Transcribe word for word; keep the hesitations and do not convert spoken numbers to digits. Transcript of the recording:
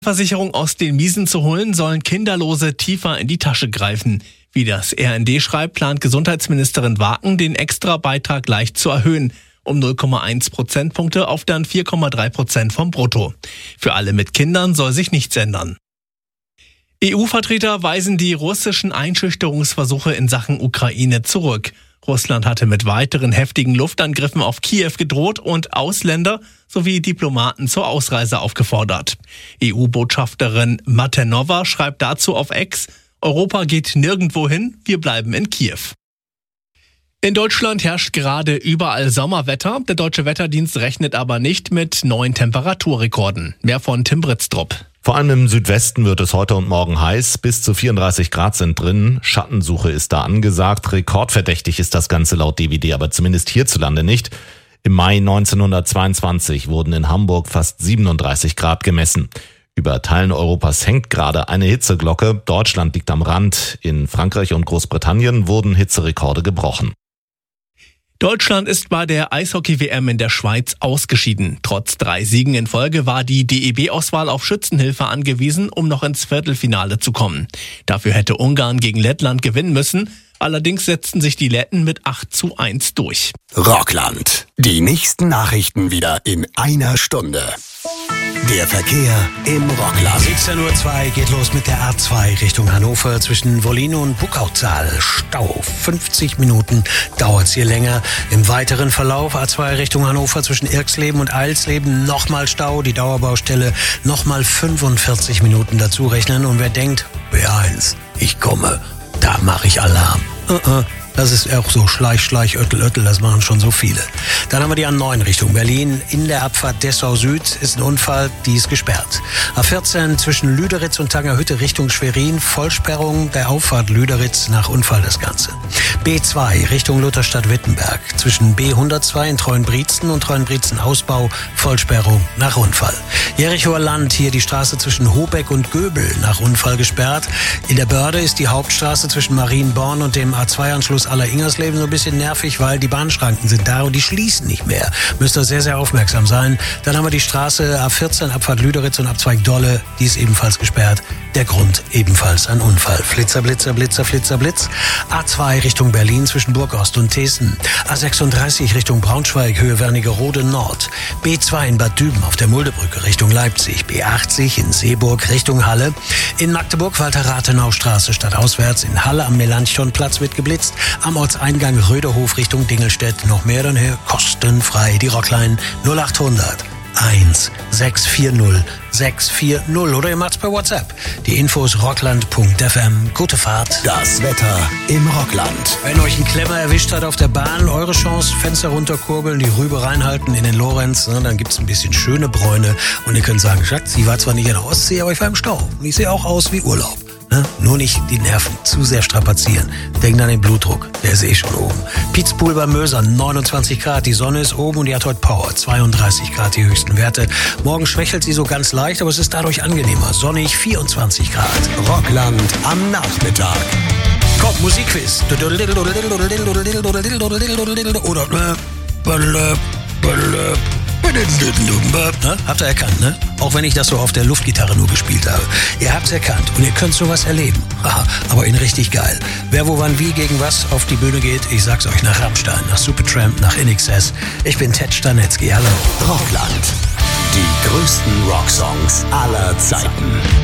Versicherung aus den Miesen zu holen, sollen Kinderlose tiefer in die Tasche greifen. Wie das R N D schreibt, plant Gesundheitsministerin Waken, den Extrabeitrag leicht zu erhöhen, um null Komma eins Prozentpunkte auf dann vier Komma drei Prozent vom Brutto. Für alle mit Kindern soll sich nichts ändern. E U-Vertreter weisen die russischen Einschüchterungsversuche in Sachen Ukraine zurück. Russland hatte mit weiteren heftigen Luftangriffen auf Kiew gedroht und Ausländer sowie Diplomaten zur Ausreise aufgefordert. E U-Botschafterin Matenova schreibt dazu auf X: Europa geht nirgendwo hin, wir bleiben in Kiew. In Deutschland herrscht gerade überall Sommerwetter. Der Deutsche Wetterdienst rechnet aber nicht mit neuen Temperaturrekorden. Mehr von Tim Britztrup. Vor allem im Südwesten wird es heute und morgen heiß. Bis zu vierunddreißig Grad sind drin. Schattensuche ist da angesagt. Rekordverdächtig ist das Ganze laut D W D, aber zumindest hierzulande nicht. Im Mai neunzehnhundertzweiundzwanzig wurden in Hamburg fast siebenunddreißig Grad gemessen. Über Teilen Europas hängt gerade eine Hitzeglocke. Deutschland liegt am Rand. In Frankreich und Großbritannien wurden Hitzerekorde gebrochen. Deutschland ist bei der Eishockey-W M in der Schweiz ausgeschieden. Trotz drei Siegen in Folge war die D E B-Auswahl auf Schützenhilfe angewiesen, um noch ins Viertelfinale zu kommen. Dafür hätte Ungarn gegen Lettland gewinnen müssen. Allerdings setzten sich die Letten mit acht zu eins durch. Rockland. Die nächsten Nachrichten wieder in einer Stunde. Der Verkehr im Rockland. siebzehn Uhr zwei geht los mit der A zwei Richtung Hannover zwischen Wollino und Buckautal. Stau. fünfzig Minuten dauert es hier länger. Im weiteren Verlauf A zwei Richtung Hannover zwischen Irksleben und Eilsleben nochmal Stau. Die Dauerbaustelle nochmal fünfundvierzig Minuten dazu rechnen. Und wer denkt, B eins, ich komme, da mache ich Alarm. Uh-uh. Das ist auch so Schleich, Schleich, Öttel, Öttel, das machen schon so viele. Dann haben wir die A neun Richtung Berlin. In der Abfahrt Dessau Süd ist ein Unfall, die ist gesperrt. A vierzehn zwischen Lüderitz und Tangerhütte Richtung Schwerin. Vollsperrung der Auffahrt Lüderitz nach Unfall das Ganze. B zwei Richtung Lutherstadt-Wittenberg. Zwischen B hundertzwei in Treuenbrietzen und Treuenbrietzen-Ausbau. Vollsperrung nach Unfall. Jerichoer Land, hier die Straße zwischen Hobeck und Göbel nach Unfall gesperrt. In der Börde ist die Hauptstraße zwischen Marienborn und dem A zwei Anschluss Aller-Ingersleben so ein bisschen nervig, weil die Bahnschranken sind da und die schließen nicht mehr. Müsst ihr sehr, sehr aufmerksam sein. Dann haben wir die Straße A vierzehn, Abfahrt Lüderitz und Abzweig Dolle. Die ist ebenfalls gesperrt. Der Grund ebenfalls ein Unfall. Flitzer, Blitzer, Blitzer, Flitzer, Blitz. A zwei Richtung Berlin zwischen Burgost und Teesten. A sechsunddreißig Richtung Braunschweig, Höhe Wernigerode Nord. B zwei in Bad Düben auf der Muldebrücke Richtung Leipzig. B achtzig in Seeburg Richtung Halle. In Magdeburg Walter-Rathenau-Straße stadtauswärts. In Halle am Melanchthonplatz wird geblitzt. Am Ortseingang Röderhof Richtung Dingelstedt. Noch mehr dann her kostenfrei. Die Rockline null achthundert eins sechs vier null sechs vier null oder ihr macht's per WhatsApp. Die Infos rockland punkt f m. Gute Fahrt. Das Wetter im Rockland. Wenn euch ein Klemmer erwischt hat auf der Bahn, eure Chance, Fenster runterkurbeln, die Rübe reinhalten in den Lorenz, ne, dann gibt's ein bisschen schöne Bräune und ihr könnt sagen, Schatz, ich war zwar nicht in der Ostsee, aber ich war im Stau. Und ich sehe auch aus wie Urlaub. Ne? Nur nicht die Nerven zu sehr strapazieren. Denkt an den Blutdruck, der ist eh schon oben. Pitzpool bei Mösern, neunundzwanzig Grad, die Sonne ist oben und die hat heute Power, zweiunddreißig Grad die höchsten Werte. Morgen schwächelt sie so ganz leicht, aber es ist dadurch angenehmer. Sonnig, vierundzwanzig Grad. Rockland am Nachmittag. Komm, Musikquiz. Oder Ne? Habt ihr erkannt, ne? Auch wenn ich das so auf der Luftgitarre nur gespielt habe. Ihr habt's erkannt und ihr könnt sowas erleben. Aha, aber in richtig geil. Wer wo wann wie gegen was auf die Bühne geht, ich sag's euch, nach Rammstein, nach Supertramp, nach I N X S. Ich bin Ted Stanetzky, hallo. Rockland. Die größten Rocksongs aller Zeiten.